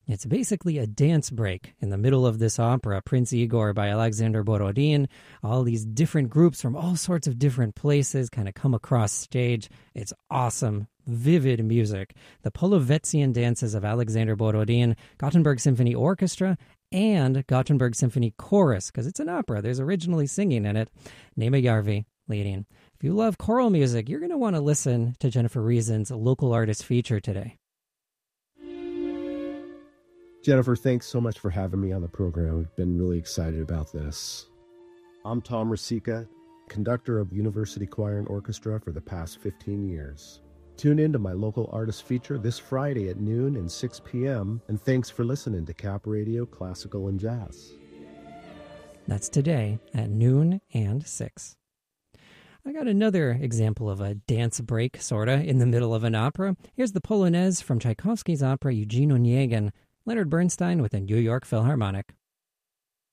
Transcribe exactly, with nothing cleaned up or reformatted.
It's basically a dance break in the middle of this opera, Prince Igor by Alexander Borodin. All these different groups from all sorts of different places kind of come across stage. It's awesome, vivid music. The Polovetzian dances of Alexander Borodin, Gothenburg Symphony Orchestra, and Gothenburg Symphony Chorus, because it's an opera. There's originally singing in it. Nema Järvi leading. If you love choral music, you're going to want to listen to Jennifer Reason's local artist feature today. Jennifer, thanks so much for having me on the program. We've been really excited about this. I'm Tom Rasica, conductor of University Choir and Orchestra for the past fifteen years. Tune in to my local artist feature this Friday at noon and six p.m. And thanks for listening to Cap Radio Classical and Jazz. That's today at noon and six. I got another example of a dance break, sorta, in the middle of an opera. Here's the Polonaise from Tchaikovsky's opera Eugene Onegin, Leonard Bernstein with the New York Philharmonic.